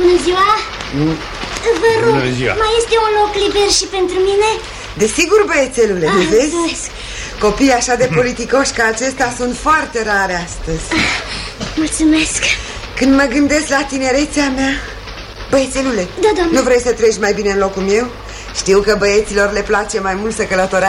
Bună ziua! Vă rog, mai este un loc liber și pentru mine? Desigur, băiețelule, nu vezi? Mulțumesc. Copii așa de politicoși ca acesta sunt foarte rare astăzi. Mulțumesc. Când mă gândesc la tinerețea mea... Băiețelule, da, doamne. Nu vrei să treci mai bine în locul meu? Știu că băieților le place mai mult să călătorească